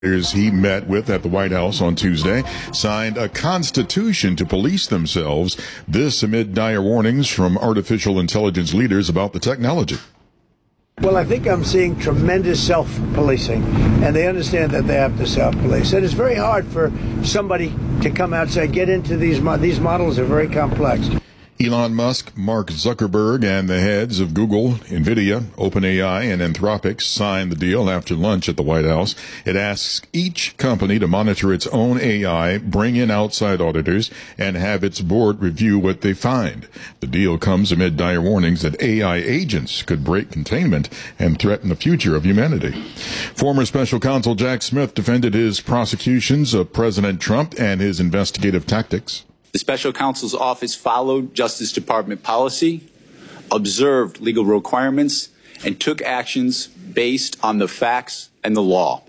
He met with at the White House on Tuesday signed a constitution to police themselves. This amid dire warnings from artificial intelligence leaders about the technology. Well, I think I'm seeing tremendous self-policing, and they understand that they have to self-police. And it's very hard for somebody to come out and say, get into these models are very complex. Elon Musk, Mark Zuckerberg, and the heads of Google, NVIDIA, OpenAI, and Anthropic signed the deal after lunch at the White House. It asks each company to monitor its own AI, bring in outside auditors, and have its board review what they find. The deal comes amid dire warnings that AI agents could break containment and threaten the future of humanity. Former Special Counsel Jack Smith defended his prosecutions of President Trump and his investigative tactics. The Special Counsel's office followed Justice Department policy, observed legal requirements, and took actions based on the facts and the law.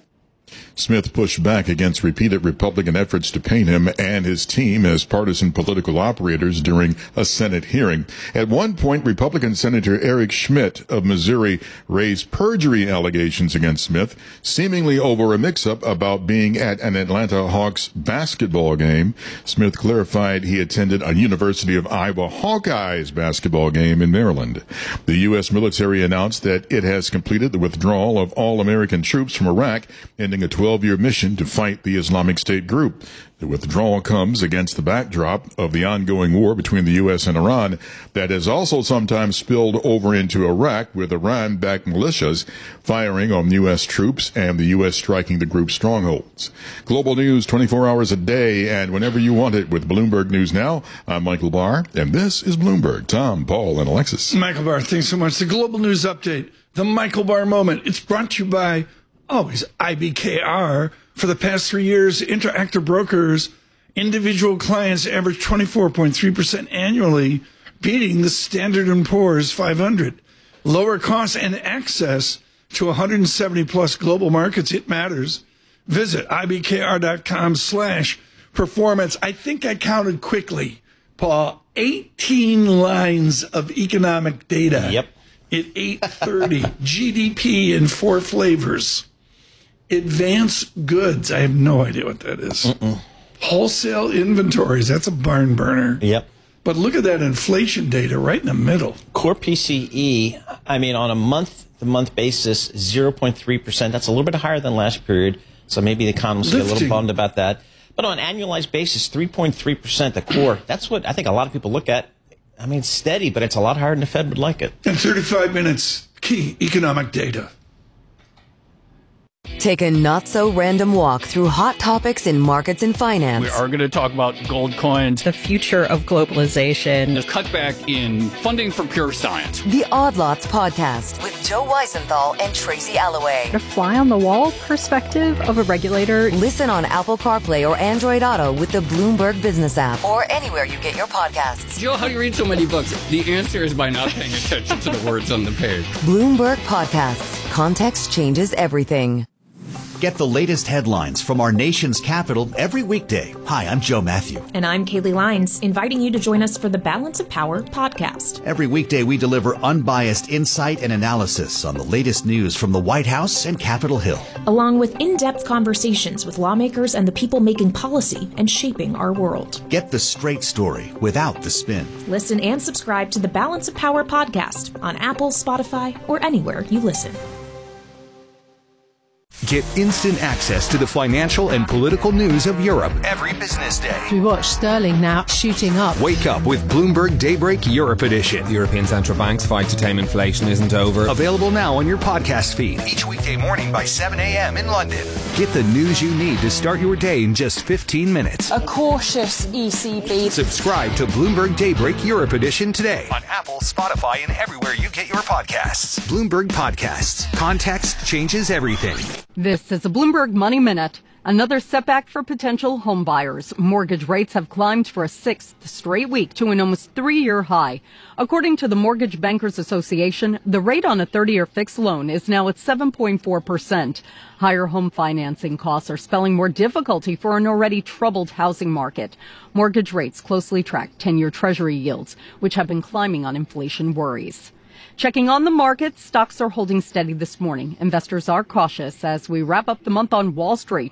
Smith pushed back against repeated Republican efforts to paint him and his team as partisan political operators during a Senate hearing. At one point, Republican Senator Eric Schmidt of Missouri raised perjury allegations against Smith, seemingly over a mix-up about being at an Atlanta Hawks basketball game. Smith clarified he attended a University of Iowa Hawkeyes basketball game in Maryland. The U.S. military announced that it has completed the withdrawal of all American troops from Iraq, ending a 12-year mission to fight the Islamic State group. The withdrawal comes against the backdrop of the ongoing war between the U.S. and Iran that has also sometimes spilled over into Iraq, with Iran-backed militias firing on U.S. troops and the U.S. striking the group's strongholds. Global news 24 hours a day and whenever you want it with Bloomberg News Now. I'm Michael Barr, and this is Bloomberg. Tom, Paul, and Alexis. Michael Barr, thanks so much. The Global News Update, the Michael Barr Moment. It's brought to you by always IBKR. For the past 3 years, Interactive Brokers, individual clients average 24.3% annually, beating the Standard & Poor's 500. Lower costs and access to 170-plus global markets. It matters. Visit ibkr.com/performance. I think I counted quickly, Paul, 18 lines of economic data. Yep. At 8:30, GDP in 4 flavors. Advanced goods. I have no idea what that is. Wholesale inventories. That's a barn burner. Yep. But look at that inflation data right in the middle. Core PCE, I mean, on a month-to-month basis, 0.3%. That's a little bit higher than last period, so maybe the economists get a little bummed about that. But on an annualized basis, 3.3%, the core. That's what I think a lot of people look at. I mean, it's steady, but it's a lot higher than the Fed would like it. In 35 minutes, key economic data. Take a not-so-random walk through hot topics in markets and finance. We are going to talk about gold coins, the future of globalization, the cutback in funding for pure science. The Odd Lots Podcast with Joe Weisenthal and Tracy Alloway. The fly-on-the-wall perspective of a regulator. Listen on Apple CarPlay or Android Auto with the Bloomberg Business app or anywhere you get your podcasts. Joe, how do you read so many books? The answer is by not paying attention to the words on the page. Bloomberg Podcasts. Context changes everything. Get the latest headlines from our nation's capital every weekday. Hi, I'm Joe Matthew. And I'm Kaylee Lyons, inviting you to join us for the Balance of Power podcast. Every weekday, we deliver unbiased insight and analysis on the latest news from the White House and Capitol Hill, along with in-depth conversations with lawmakers and the people making policy and shaping our world. Get the straight story without the spin. Listen and subscribe to the Balance of Power podcast on Apple, Spotify, or anywhere you listen. Get instant access to the financial and political news of Europe every business day. We watch sterling now shooting up. Wake up with Bloomberg Daybreak Europe Edition. The European Central Bank's fight to tame inflation isn't over. Available now on your podcast feed. Each weekday morning by 7 a.m. in London. Get the news you need to start your day in just 15 minutes. A cautious ECB. Subscribe to Bloomberg Daybreak Europe Edition today. On Apple, Spotify, and everywhere you get your podcasts. Bloomberg Podcasts. Context changes everything. This is a Bloomberg Money Minute. Another setback for potential home buyers. Mortgage rates have climbed for a 6th straight week to an almost 3-year high. According to the Mortgage Bankers Association, the rate on a 30-year fixed loan is now at 7.4%. Higher home financing costs are spelling more difficulty for an already troubled housing market. Mortgage rates closely track 10-year Treasury yields, which have been climbing on inflation worries. Checking on the markets, stocks are holding steady this morning. Investors are cautious as we wrap up the month on Wall Street.